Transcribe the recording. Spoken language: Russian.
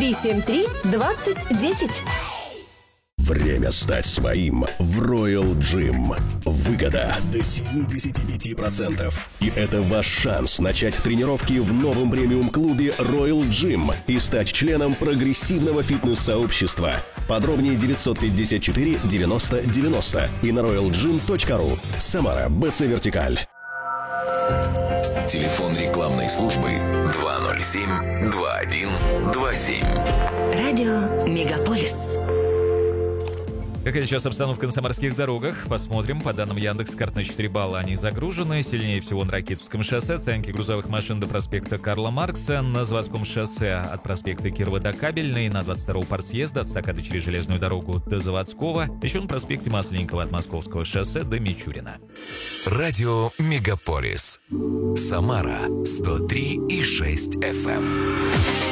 373-2010. Время стать своим в Royal Gym. Выгода до 75%. И это ваш шанс начать тренировки в новом премиум-клубе Royal Gym и стать членом прогрессивного фитнес-сообщества. Подробнее 954 90 90 и на royalgym.ru. Самара, БЦ Вертикаль. Телефон рекламной службы 207-2127. Радио Мегаполис. Какая сейчас обстановка на самарских дорогах? Посмотрим. По данным Яндекс.Карт, на 4 балла они загружены. Сильнее всего на Ракитовском шоссе. Стоянки грузовых машин до проспекта Карла Маркса. На Заводском шоссе от проспекта Кирова до Кабельной. На 22-го партсъезда от эстакады через железную дорогу до Заводского. Еще на проспекте Масленникова от Московского шоссе до Мичурина. Радио Мегаполис. Самара 103,6 FM.